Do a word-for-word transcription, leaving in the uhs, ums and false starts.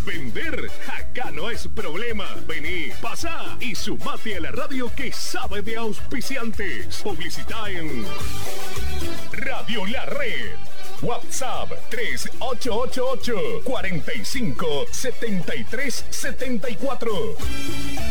Vender, acá no es problema. Vení, pasá y sumate a la radio que sabe de auspiciantes. Publicita en Radio La Red. WhatsApp tres ocho ocho ocho, cuarenta y cinco, setenta y tres, setenta y cuatro.